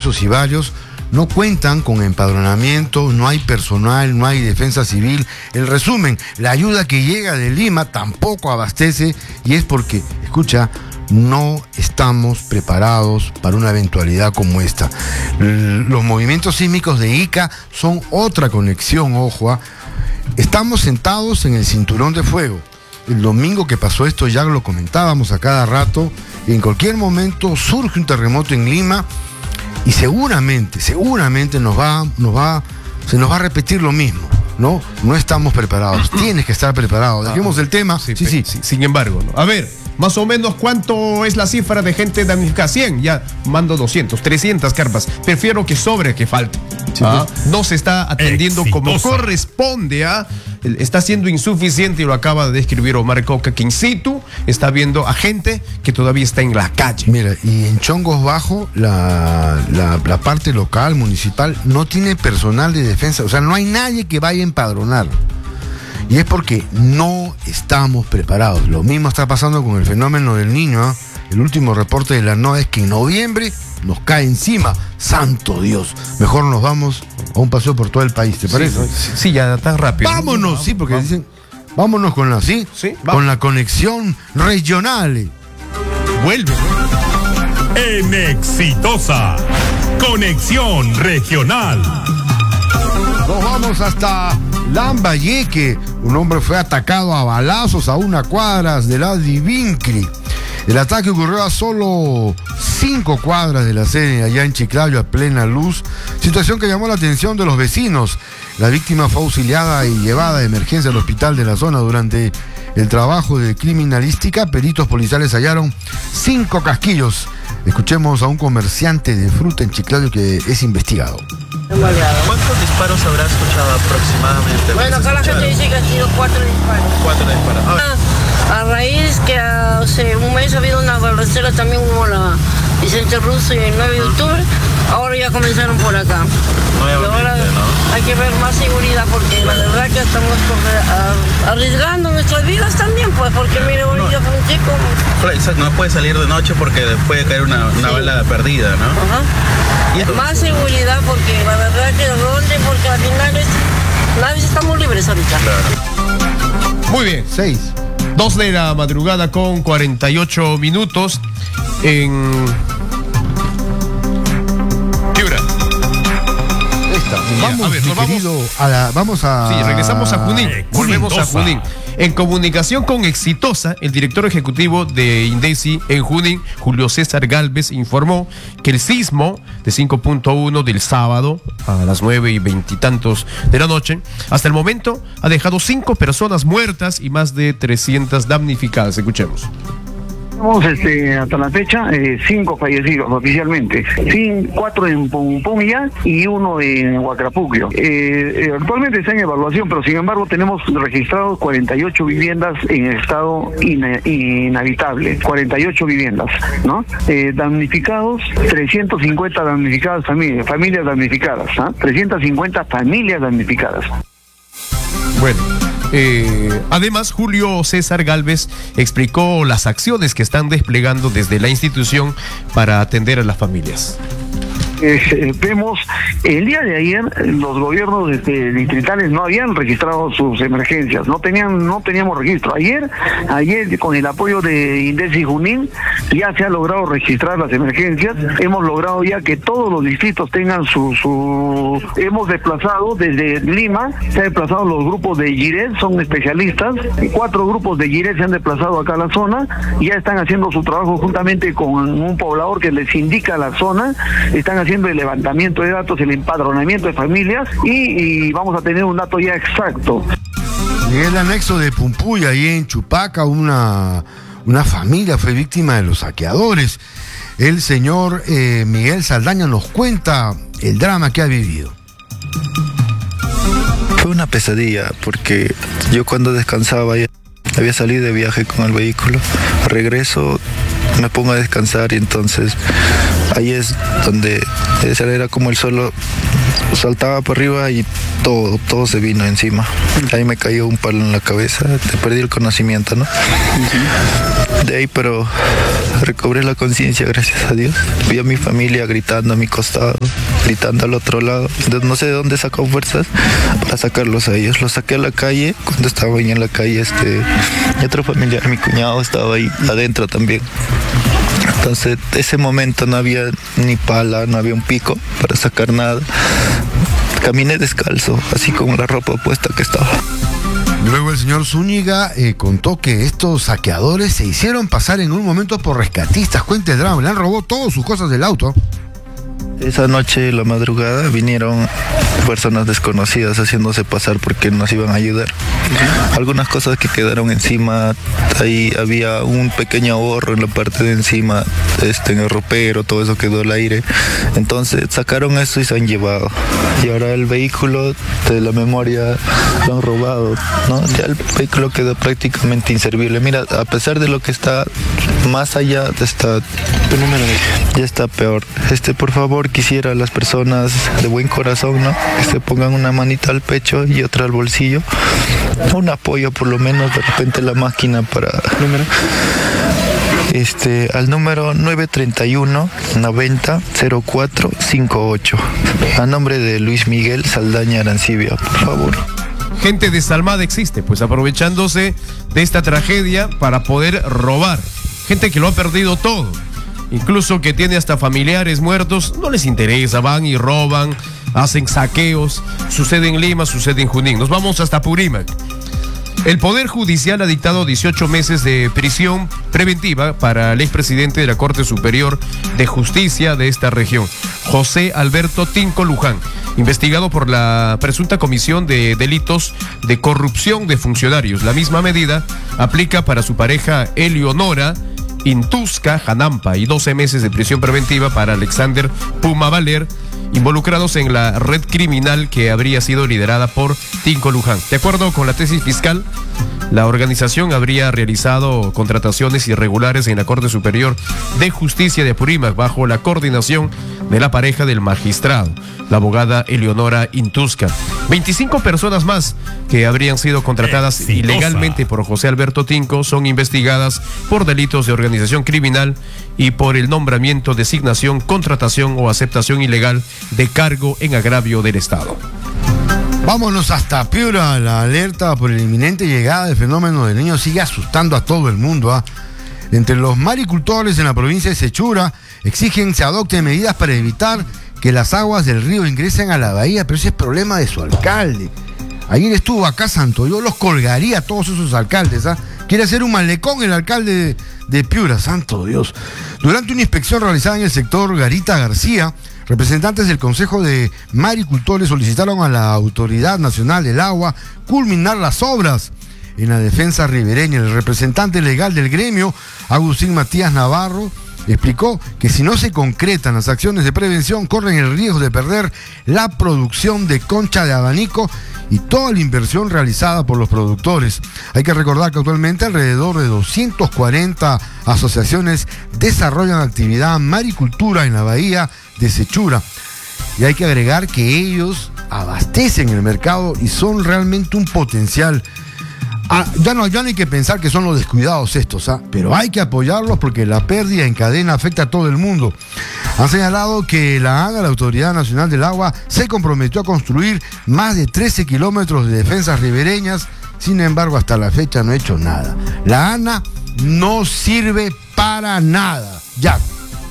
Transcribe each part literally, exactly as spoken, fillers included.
diversos y varios, no cuentan con empadronamiento, no hay personal, no hay defensa civil. El resumen, la ayuda que llega de Lima tampoco abastece, y es porque, escucha, no estamos preparados para una eventualidad como esta. Los movimientos sísmicos de Ica son otra conexión, ojo. ¿eh? Estamos sentados en el cinturón de fuego. El domingo que pasó esto ya lo comentábamos a cada rato. Y en cualquier momento surge un terremoto en Lima y seguramente, seguramente nos va, nos va, se nos va a repetir lo mismo. No, no estamos preparados. Tienes que estar preparado. Dejemos el tema. Sí, sí, sí. sí. Sin embargo, ¿no? A ver, más o menos, ¿cuánto es la cifra de gente damnificada? cien, ya mando doscientos, trescientas carpas. Prefiero que sobre que falte. Sí, ¿ah? No se está atendiendo exitosa como corresponde. ¿ah? Está siendo insuficiente, y lo acaba de describir Omar Coca, que in situ está viendo a gente que todavía está en la calle. Mira, y en Chongos Bajo, la, la, la parte local, municipal, no tiene personal de defensa. O sea, no hay nadie que vaya a empadronar. Y es porque no estamos preparados. Lo mismo está pasando con el fenómeno del Niño. ¿eh? El último reporte de la NOAA es que en noviembre nos cae encima. ¡Santo Dios! Mejor nos vamos a un paseo por todo el país, ¿te parece? Sí, sí, ya tan rápido. Vámonos, ¿no? Sí, porque vamos. Dicen, vámonos con la, ¿sí? Sí, con la conexión regional. Vuelve. En Exitosa, conexión regional. Nos vamos hasta Lambayeque. Un hombre fue atacado a balazos a unas cuadras de la Divincri. El ataque ocurrió a solo cinco cuadras de la sede, allá en Chiclayo, a plena luz. Situación que llamó la atención de los vecinos. La víctima fue auxiliada y llevada de emergencia al hospital de la zona. Durante el trabajo de criminalística, peritos policiales hallaron cinco casquillos. Escuchemos a un comerciante de fruta en Chiclayo que es investigado. ¿Cuántos disparos habrá escuchado aproximadamente? Bueno, acá la gente dice que han sido cuatro disparos. Cuatro disparos. Ah. A raíz que hace un mes ha habido una balacera, también hubo la Vicente Russo y el nueve de octubre, ahora ya comenzaron por acá. Nuevamente, y ahora ¿no? Hay que ver más seguridad, porque la verdad que estamos arriesgando nuestras vidas también, pues, porque mire, hoy día fue un chico. No puede salir de noche porque puede caer una, una sí. bala perdida, ¿no? Ajá. Más seguridad, porque la verdad que ronde, porque al final es, nadie estamos libres ahorita. Claro. Muy bien. Seis. Dos de la madrugada con cuarenta y ocho minutos en Piura. Vamos, a ver, nos vamos a la, vamos a... Sí, regresamos a Junín. Volvemos a Junín. En comunicación con Exitosa, el director ejecutivo de INDECI en Junín, Julio César Galvez, informó que el sismo de cinco punto uno del sábado a las nueve y veintitantos de la noche, hasta el momento ha dejado cinco personas muertas y más de trescientas damnificadas. Escuchemos. Tenemos este, hasta la fecha eh, cinco fallecidos oficialmente, Cin, cuatro en Pumilla y uno en Huacrapuquio. Eh, eh, actualmente está en evaluación, pero sin embargo tenemos registrados cuarenta y ocho viviendas en estado in, inhabitable, cuarenta y ocho viviendas, ¿no? Eh, damnificados, trescientas cincuenta damnificadas familias, familias damnificadas, ¿ah? trescientas cincuenta familias damnificadas. Bueno. Eh, además, Julio César Galvez explicó las acciones que están desplegando desde la institución para atender a las familias. Eh, vemos, el día de ayer los gobiernos este, distritales no habían registrado sus emergencias, no tenían, no teníamos registro. Ayer, ayer con el apoyo de INDECI Junín ya se ha logrado registrar las emergencias. Hemos logrado ya que todos los distritos tengan su, su hemos desplazado desde Lima, se han desplazado los grupos de Giret, son especialistas, cuatro grupos de Giret se han desplazado acá a la zona, ya están haciendo su trabajo juntamente con un poblador que les indica la zona, están haciendo haciendo el levantamiento de datos, el empadronamiento de familias y, y vamos a tener un dato ya exacto. En el anexo de Pumpuy, ahí en Chupaca, una, una familia fue víctima de los saqueadores. El señor eh, Miguel Saldaña nos cuenta el drama que ha vivido. Fue una pesadilla porque yo cuando descansaba había salido de viaje con el vehículo, regreso, me pongo a descansar y entonces ahí es donde ese era como el solo saltaba por arriba y todo, todo se vino encima. Ahí me cayó un palo en la cabeza, te perdí el conocimiento, ¿no? De ahí, pero recobré la conciencia, gracias a Dios. Vi a mi familia gritando a mi costado, gritando al otro lado. Entonces, no sé de dónde sacó fuerzas para sacarlos a ellos. Los saqué a la calle, cuando estaba ahí en la calle, este, y otro familiar, mi cuñado, estaba ahí adentro también. Entonces, ese momento no había ni pala, no había un pico para sacar nada. Caminé descalzo, así con la ropa puesta que estaba. Luego el señor Zúñiga eh, contó que estos saqueadores se hicieron pasar en un momento por rescatistas. Cuente el drama, le han robado todas sus cosas del auto. Esa noche, la madrugada, vinieron personas desconocidas haciéndose pasar porque nos iban a ayudar. Algunas cosas que quedaron encima, ahí había un pequeño ahorro en la parte de encima, este, en el ropero, todo eso quedó al aire. Entonces sacaron eso y se han llevado. Y ahora el vehículo de la memoria lo han robado, ¿no? Ya el vehículo quedó prácticamente inservible. Mira, a pesar de lo que está más allá, está, ya está peor. Este, por favor, quisiera a las personas de buen corazón, ¿no?, que se pongan una manita al pecho y otra al bolsillo, un apoyo por lo menos, de repente la máquina para número este al número nueve treinta y uno noventa cero cuatro cincuenta y ocho, a nombre de Luis Miguel Saldaña Arancibia, por favor. Gente desalmada existe, pues aprovechándose de esta tragedia para poder robar. Gente que lo ha perdido todo, incluso que tiene hasta familiares muertos, no les interesa, van y roban, hacen saqueos. Sucede en Lima, sucede en Junín. Nos vamos hasta Purímac. El Poder Judicial ha dictado dieciocho meses de prisión preventiva para el expresidente de la Corte Superior de Justicia de esta región, José Alberto Tinco Luján, investigado por la presunta comisión de delitos de corrupción de funcionarios. La misma medida aplica para su pareja Eleonora Intusca Janampa y doce meses de prisión preventiva para Alexander Puma Valer, involucrados en la red criminal que habría sido liderada por Tinco Luján. De acuerdo con la tesis fiscal, la organización habría realizado contrataciones irregulares en la Corte Superior de Justicia de Apurímac bajo la coordinación de la pareja del magistrado, la abogada Eleonora Intusca. veinticinco personas más que habrían sido contratadas Exitosa. ilegalmente por José Alberto Tinco son investigadas por delitos de organización criminal y por el nombramiento, designación, contratación o aceptación ilegal de cargo en agravio del Estado. Vámonos hasta Piura. La alerta por la inminente llegada del fenómeno del Niño sigue asustando a todo el mundo, ¿eh? Entre los maricultores en la provincia de Sechura exigen se adopten medidas para evitar que las aguas del río ingresen a la bahía, pero ese es problema de su alcalde. Ayer estuvo acá Santo, yo los colgaría a todos esos alcaldes, ¿ah? Quiere hacer un malecón el alcalde de, de Piura, santo Dios. Durante una inspección realizada en el sector Garita García, representantes del Consejo de Maricultores solicitaron a la Autoridad Nacional del Agua culminar las obras en la defensa ribereña. El representante legal del gremio, Agustín Matías Navarro, explicó que si no se concretan las acciones de prevención, corren el riesgo de perder la producción de concha de abanico y toda la inversión realizada por los productores. Hay que recordar que actualmente alrededor de doscientas cuarenta asociaciones desarrollan actividad maricultura en la bahía de Sechura. Y hay que agregar que ellos abastecen el mercado y son realmente un potencial. Ah, ya, no, ya no hay que pensar que son los descuidados estos, ¿ah? Pero hay que apoyarlos porque la pérdida en cadena afecta a todo el mundo. Han señalado que la ANA, la Autoridad Nacional del Agua, se comprometió a construir más de trece kilómetros de defensas ribereñas. Sin embargo, hasta la fecha no ha hecho nada. La ANA no sirve para nada. Ya.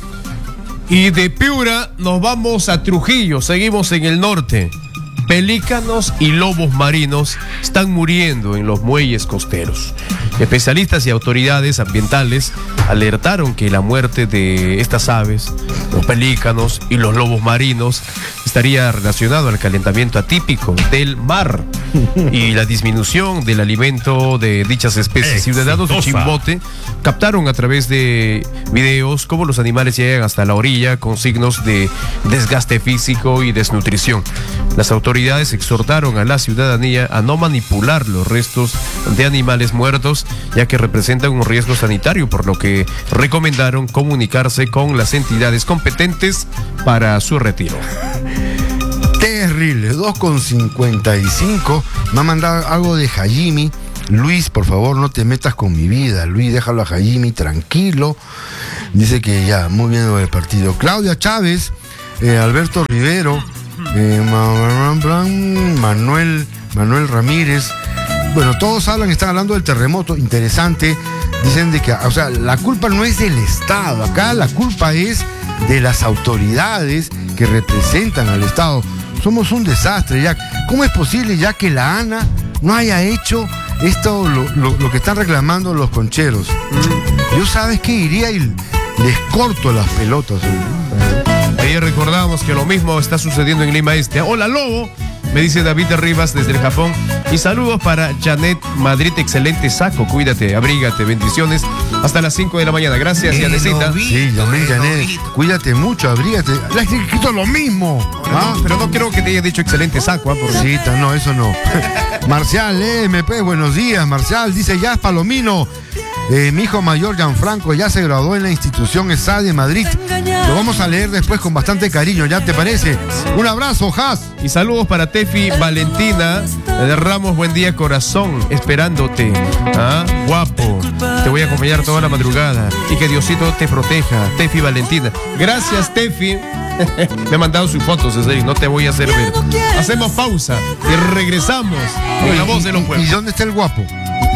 Y de Piura nos vamos a Trujillo, seguimos en el norte. Pelícanos y lobos marinos están muriendo en los muelles costeros. Especialistas y autoridades ambientales alertaron que la muerte de estas aves, los pelícanos y los lobos marinos, estaría relacionado al calentamiento atípico del mar y la disminución del alimento de dichas especies. Ciudadanos de Chimbote captaron a través de videos cómo los animales llegan hasta la orilla con signos de desgaste físico y desnutrición. Las autoridades exhortaron a la ciudadanía a no manipular los restos de animales muertos, ya que representan un riesgo sanitario, por lo que recomendaron comunicarse con las entidades competentes para su retiro. Terrible. terrible. dos con cincuenta y cinco. Me ha mandado algo de Hajimi. Luis, por favor, no te metas con mi vida. Luis, déjalo a Hajimi tranquilo. Dice que ya, muy bien el partido. Claudia Chávez, eh, Alberto Rivero, eh, Manuel, Manuel Ramírez. Bueno, todos hablan, están hablando del terremoto. Interesante. Dicen de que, o sea, la culpa no es del Estado. Acá la culpa es de las autoridades que representan al Estado. Somos un desastre, Jack. ¿Cómo es posible, ya que la ANA no haya hecho esto, lo, lo, lo que están reclamando los concheros? Yo, ¿sabes qué? Iría y les corto las pelotas. Ayer recordábamos que lo mismo está sucediendo en Lima Este. Hola, Lobo, me dice David de Rivas desde el Japón. Y saludos para Janet Madrid, excelente saco, cuídate, abrígate, bendiciones. Hasta las cinco de la mañana, gracias, Janetcita. Sí, Janet, Janet, cuídate mucho, abrígate. Le has escrito lo mismo. ¿Ah? No, pero no creo que te haya dicho excelente saco. ¿eh? Porque... Sí, no, eso no. Marcial, M P, buenos días, Marcial, dice Jazz Palomino. Eh, mi hijo mayor, Gianfranco, ya se graduó en la institución E S A de Madrid. Lo vamos a leer después con bastante cariño, ¿ya te parece? Un abrazo, Jazz. Y saludos para Tefi Valentina de Ramos, buen día, corazón, esperándote. ¿Ah? Guapo, te voy a acompañar toda la madrugada y que Diosito te proteja. Tefi Valentina. Gracias, Tefi. Me ha mandado sus fotos, en serio, no te voy a hacer ver. Hacemos pausa y regresamos con la voz de los pueblos. ¿Y dónde está el guapo?